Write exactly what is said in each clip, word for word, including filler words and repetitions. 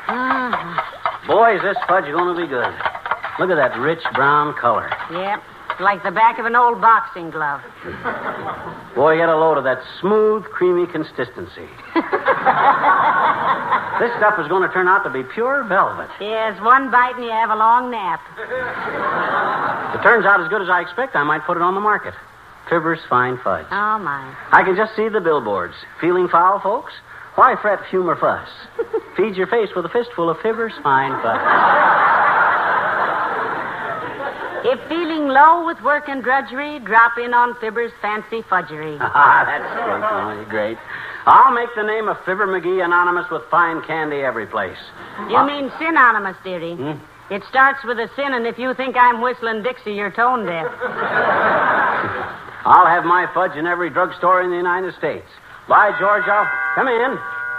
Uh-huh. Boy, is this fudge going to be good. Look at that rich brown color. Yep. Like the back of an old boxing glove. Boy, get a load of that smooth, creamy consistency. This stuff is going to turn out to be pure velvet. Yes, one bite and you have a long nap. If it turns out as good as I expect, I might put it on the market. Fibber's Fine Fudge. Oh, my. I can just see the billboards. Feeling foul, folks? Why fret, fume, or fuss? Feed your face with a fistful of Fibber's Fine Fudge. If feeling low with work and drudgery, drop in on Fibber's Fancy Fudgery. Ah, that's great, Molly, great. I'll make the name of Fibber McGee anonymous with fine candy every place. You uh, mean synonymous, dearie? Hmm? It starts with a sin, and if you think I'm whistling Dixie, you're tone deaf. I'll have my fudge in every drugstore in the United States. By George, I'll... Come in.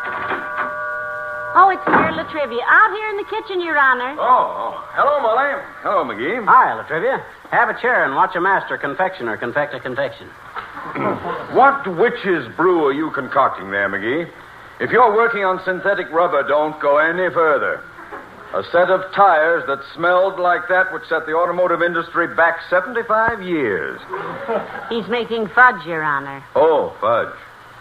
Oh, it's here, Latrivia. Out here in the kitchen, Your Honor. Oh, oh. Hello, Molly. Hello, McGee. Hi, Latrivia. Have a chair and watch a master confectioner confect a confection. What witch's brew are you concocting there, McGee? If you're working on synthetic rubber, don't go any further. A set of tires that smelled like that would set the automotive industry back seventy-five years. He's making fudge, Your Honor. Oh, fudge.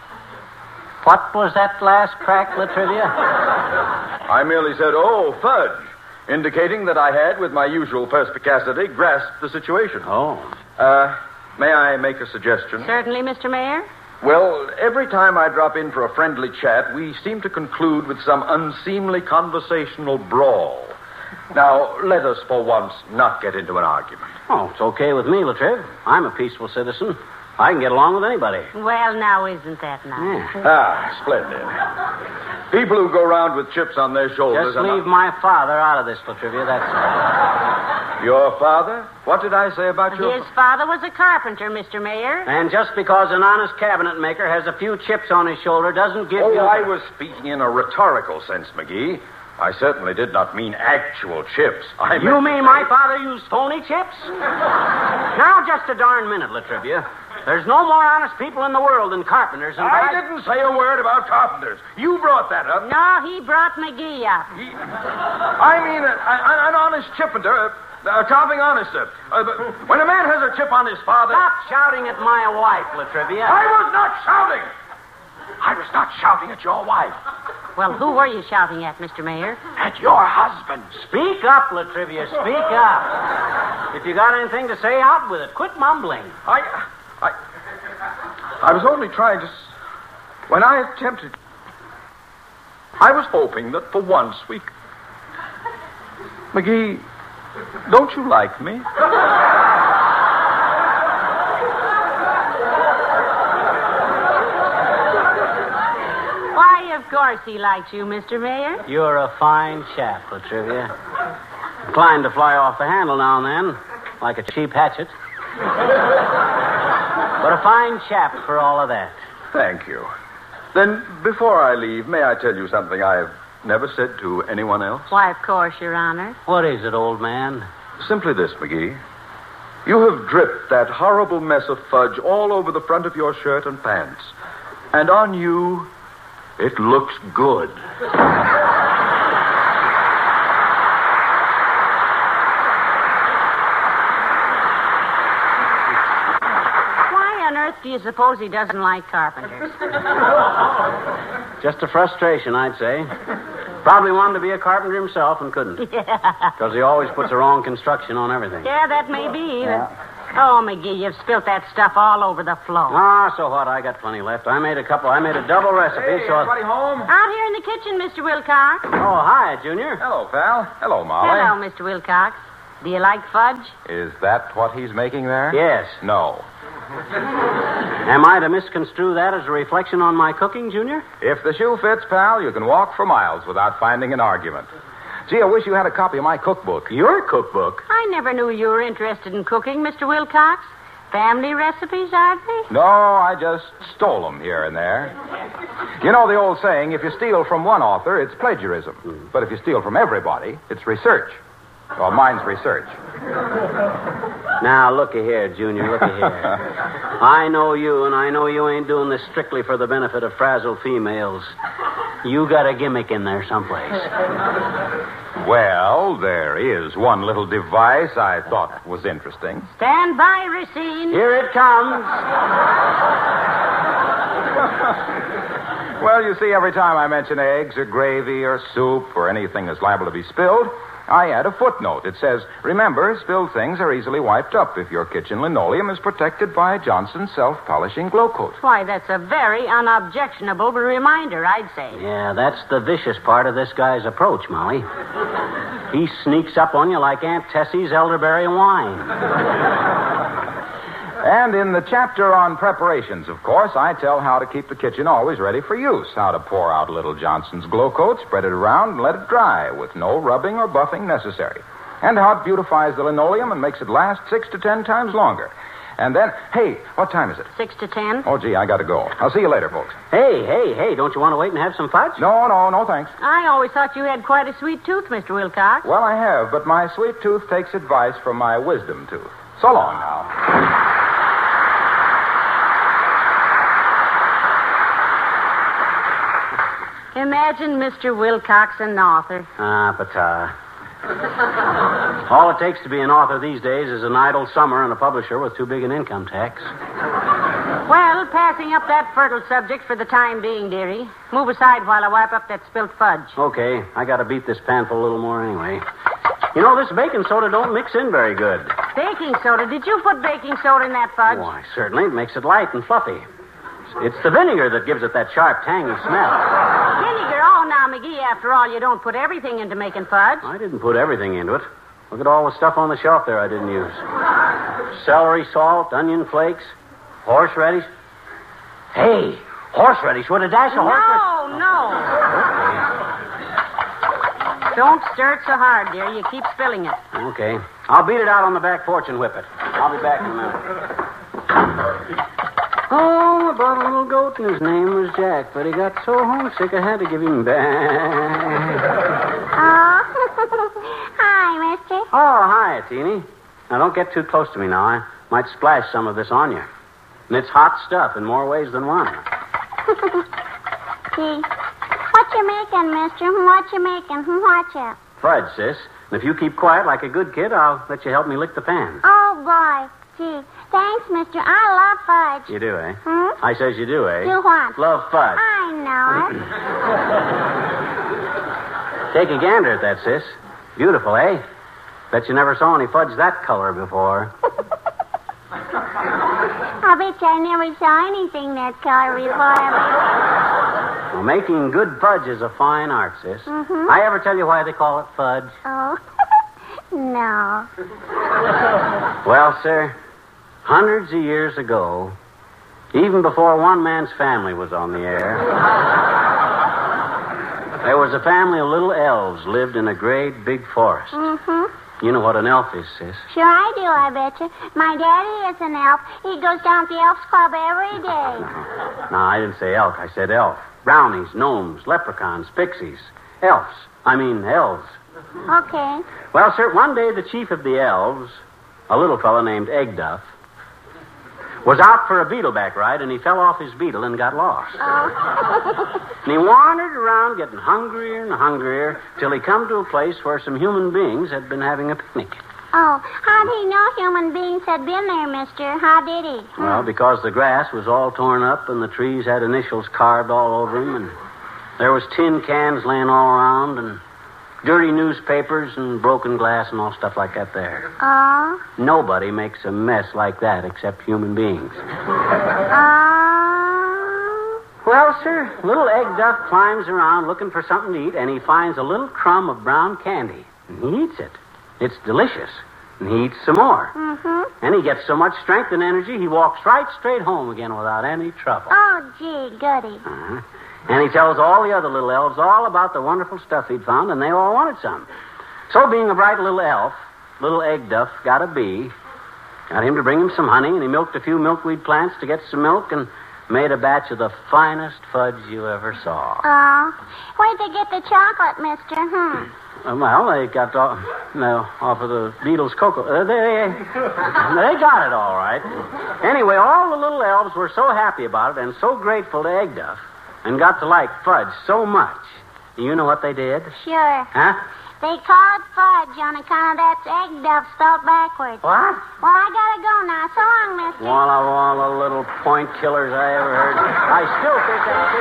What was that last crack, Latrivia? I merely said, oh, fudge, indicating that I had, with my usual perspicacity, grasped the situation. Oh. Uh, may I make a suggestion? Certainly, Mister Mayor. Well, every time I drop in for a friendly chat, we seem to conclude with some unseemly conversational brawl. Now, let us, for once, not get into an argument. Oh, it's okay with me, Latriv. I'm a peaceful citizen. I can get along with anybody. Well, now, isn't that nice? Yeah. Ah, splendid. People who go around with chips on their shoulders... Just leave not... my father out of this, Latrivia, that's all. Your father? What did I say about your... His father was a carpenter, Mister Mayor. And just because an honest cabinet maker has a few chips on his shoulder doesn't give oh, you... Oh, I was speaking in a rhetorical sense, McGee. I certainly did not mean actual chips. I You meant... mean my father used phony chips? Now, just a darn minute, Latrivia. There's no more honest people in the world than carpenters. And I by... didn't say a word about carpenters. You brought that up. No, he brought McGee up. He... I mean, a, a, an honest chipper, a, a carving honester. Uh, but when a man has a chip on his father... Stop shouting at my wife, Latrivia. I was not shouting. I was not shouting at your wife. Well, who were you shouting at, Mister Mayor? At your husband. Speak up, Latrivia. Speak up. If you got anything to say, out with it. Quit mumbling. I... I... I was only trying to... When I attempted... I was hoping that for once we... McGee, don't you like me? Why, of course he likes you, Mister Mayor. You're a fine chap, Latrivia. Inclined to fly off the handle now and then, like a cheap hatchet. But a fine chap for all of that. Thank you. Then, before I leave, may I tell you something I have never said to anyone else? Why, of course, Your Honor. What is it, old man? Simply this, McGee. You have dripped that horrible mess of fudge all over the front of your shirt and pants. And on you, it looks good. Do you suppose he doesn't like carpenters? Just a frustration, I'd say. Probably wanted to be a carpenter himself and couldn't. Yeah. Because he always puts the wrong construction on everything. Yeah, that may be. Yeah. Oh, McGee, you've spilt that stuff all over the floor. Ah, so what? I got plenty left. I made a couple. I made a double recipe, Hey, so... everybody home? Out here in the kitchen, Mister Wilcox. Oh, hi, Junior. Hello, pal. Hello, Molly. Hello, Mister Wilcox. Do you like fudge? Is that what he's making there? Yes. No. Am I to misconstrue that as a reflection on my cooking, Junior? If the shoe fits, pal, you can walk for miles without finding an argument. Gee, I wish you had a copy of my cookbook. Your cookbook? I never knew you were interested in cooking, Mister Wilcox. Family recipes, are they? No, I just stole them here and there. You know the old saying, if you steal from one author, it's plagiarism. Mm. But if you steal from everybody, it's research. Well, mine's research. Now, looky here, Junior, looky here. I know you, and I know you ain't doing this strictly for the benefit of frazzled females. You got a gimmick in there someplace. Well, there is one little device I thought was interesting. Stand by, Racine. Here it comes. Well, you see, every time I mention eggs or gravy or soup or anything that's liable to be spilled, I add a footnote. It says, remember, spilled things are easily wiped up if your kitchen linoleum is protected by Johnson's self-polishing glow coat. Why, that's a very unobjectionable reminder, I'd say. Yeah, that's the vicious part of this guy's approach, Molly. He sneaks up on you like Aunt Tessie's elderberry wine. And in the chapter on preparations, of course, I tell how to keep the kitchen always ready for use. How to pour out a little Johnson's glow coat, spread it around, and let it dry with no rubbing or buffing necessary. And how it beautifies the linoleum and makes it last six to ten times longer. And then, hey, what time is it? Six to ten. Oh, gee, I got to go. I'll see you later, folks. Hey, hey, hey, don't you want to wait and have some fudge? No, no, no, thanks. I always thought you had quite a sweet tooth, Mister Wilcox. Well, I have, but my sweet tooth takes advice from my wisdom tooth. So long now. Imagine Mister Wilcox an author. Ah, pata. All it takes to be an author these days is an idle summer and a publisher with too big an income tax. Well, passing up that fertile subject for the time being, dearie. Move aside while I wipe up that spilt fudge. Okay, I got to beat this panful a little more anyway. You know, this baking soda don't mix in very good. Baking soda? Did you put baking soda in that fudge? Why, certainly. It makes it light and fluffy. It's the vinegar that gives it that sharp, tangy smell. Vinegar? Oh, now, McGee, after all, you don't put everything into making fudge. I didn't put everything into it. Look at all the stuff on the shelf there I didn't use. Celery salt, onion flakes, horseradish. Hey, horseradish with a dash of horseradish. No, no. Don't stir it so hard, dear. You keep spilling it. Okay. I'll beat it out on the back porch and whip it. I'll be back in a minute. Oh, I bought a little goat, and his name was Jack, but he got so homesick I had to give him back. Oh, hi, mister. Oh, hi, Teeny. Now, don't get too close to me now. I might splash some of this on you. And it's hot stuff in more ways than one. Gee, what you making, mister? What you making? Watch out. Fudge, sis. And if you keep quiet like a good kid, I'll let you help me lick the pan. Oh, boy. Gee, thanks, mister. I love fudge. You do, eh? Hmm? I says you do, eh? Do what? Love fudge. I know it. Take a gander at that, sis. Beautiful, eh? Bet you never saw any fudge that color before. I bet you I never saw anything that color before. Well, making good fudge is a fine art, sis. Mm-hmm. I ever tell you why they call it fudge? Oh, no. Well, sir, hundreds of years ago, even before one man's family was on the air, there was a family of little elves lived in a great big forest. Mm-hmm. You know what an elf is, sis? Sure I do, I bet you. My daddy is an elf. He goes down to the Elks Club every day. No, I didn't say elk. I said elf. Brownies, gnomes, leprechauns, pixies. Elves. I mean elves. Okay. Well, sir, one day the chief of the elves, a little fellow named Egg Duff, was out for a beetleback ride, and he fell off his beetle and got lost. Oh. And he wandered around getting hungrier and hungrier till he come to a place where some human beings had been having a picnic. Oh, how'd he know human beings had been there, mister? How did he? Well, because the grass was all torn up and the trees had initials carved all over them, and there was tin cans laying all around, and dirty newspapers and broken glass and all stuff like that there. Oh? Nobody makes a mess like that except human beings. Oh? Well, sir, little Egg Duff climbs around looking for something to eat, and he finds a little crumb of brown candy, and he eats it. It's delicious, and he eats some more. Mm-hmm. And he gets so much strength and energy, he walks right straight home again without any trouble. Oh, gee, goody. Uh-huh. And he tells all the other little elves all about the wonderful stuff he'd found, and they all wanted some. So, being a bright little elf, little Egg Duff got a bee, got him to bring him some honey, and he milked a few milkweed plants to get some milk, and made a batch of the finest fudge you ever saw. Oh. Where'd they get the chocolate, mister? Hmm. Uh, well, they got off, no, off of the Beatles' cocoa. Uh, they, they got it all right. Anyway, all the little elves were so happy about it and so grateful to Egg Duff. and got to like fudge so much. You know what they did? Sure. Huh? They call it fudge on account of that egg duff spelled backwards. What? Well, I gotta go now. So long, mister. Walla walla little point killers I ever heard. I still think that kid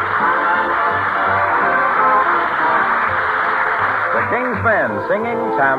was... The King's Men singing Tam